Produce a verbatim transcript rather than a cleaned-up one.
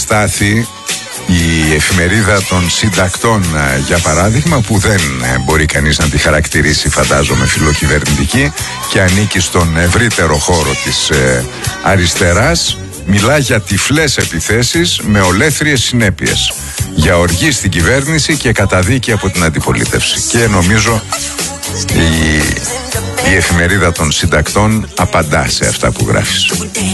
Στάθη, η εφημερίδα των συντακτών, για παράδειγμα, που δεν μπορεί κανείς να τη χαρακτηρίσει, φαντάζομαι, φιλοκυβερνητική και ανήκει στον ευρύτερο χώρο της ε, αριστεράς, μιλά για τυφλές επιθέσεις με ολέθριες συνέπειες, για οργή στην κυβέρνηση και καταδίκη από την αντιπολίτευση. Και νομίζω η, η εφημερίδα των συντακτών απαντά σε αυτά που γράφεις.